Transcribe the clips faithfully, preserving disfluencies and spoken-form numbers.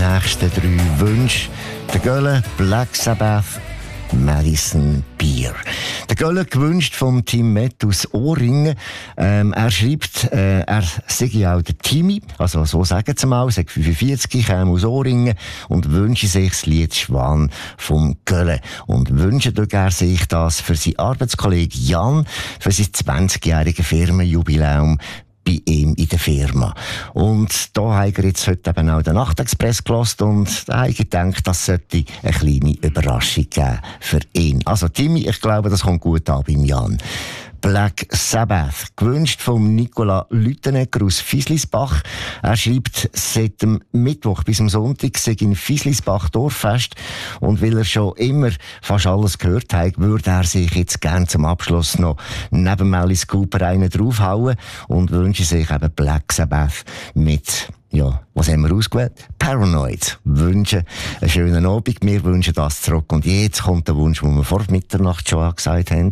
nächsten drei Wünsche. Der Gölle, Black Sabbath, Madison Beer. Der Gölle gewünscht vom Team Met aus Ohrringen. Ähm, er schreibt, äh, er sei auch der Timmy, also so sagen sie mal, sagt fünfundvierzig, käme aus Ohrringen und wünsche sich das Lied Schwan vom Gölle. Und wünsche er sich das für seinen Arbeitskollegen Jan, für sein zwanzigjähriges Firmenjubiläum bei ihm in der Firma. Und da habe er jetzt heute eben auch den Nachtexpress gehört und da habe ich gedacht, das sollte eine kleine Überraschung geben für ihn. Also Timmy, ich glaube, das kommt gut an beim Jan. Black Sabbath, gewünscht vom Nicola Lüttenegger aus Fieslisbach. Er schreibt, seit dem Mittwoch bis am Sonntag sei in Fieslisbach Dorffest und weil er schon immer fast alles gehört hat, würde er sich jetzt gerne zum Abschluss noch neben Alice Cooper einen draufhauen und wünsche sich eben Black Sabbath mit, ja, was haben wir ausgewählt? Paranoid. Wünschen einen schönen Abend. Wir wünschen das zurück. Und jetzt kommt der Wunsch, den wir vor Mitternacht schon gesagt haben,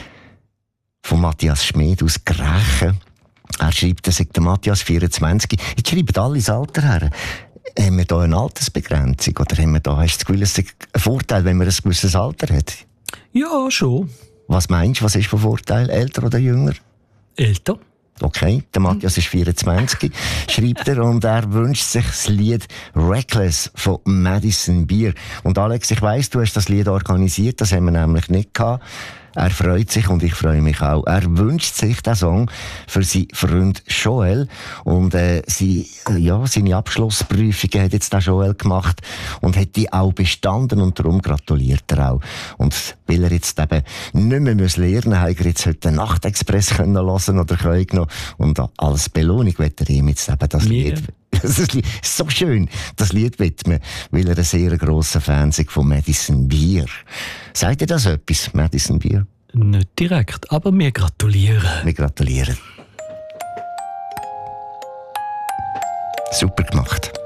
von Matthias Schmid aus Grächen. Er schreibt, er sei der Matthias vierundzwanzig. Jetzt schreiben alle das Alter her. Haben wir da eine Altersbegrenzung? Oder haben wir da, hast du das Gefühl, es ist ein Vorteil, wenn man ein gewisses Alter hat? Ja, schon. Was meinst du, was ist der Vorteil? Älter oder jünger? Älter. Okay, der Matthias ist vierundzwanzig, schreibt er, und er wünscht sich das Lied Reckless von Madison Beer. Und Alex, ich weiss, du hast das Lied organisiert, das haben wir nämlich nicht gehabt. Er freut sich und ich freue mich auch. Er wünscht sich den Song für seinen Freund Joel. Und äh, sie, ja, seine Abschlussprüfungen hat jetzt der Joel gemacht und hat die auch bestanden und darum gratuliert er auch. Und weil er jetzt eben nicht mehr muss lernen muss, hat er jetzt heute den Nachtexpress können hören oder können noch. Und als Belohnung wird er ihm jetzt eben das Mir. Lied. Das ist so schön, das Lied widmen, weil er ein sehr grosser Fan ist von Madison Beer. Sagt ihr das etwas, Madison Beer? Nicht direkt, aber wir gratulieren. Wir gratulieren. Super gemacht.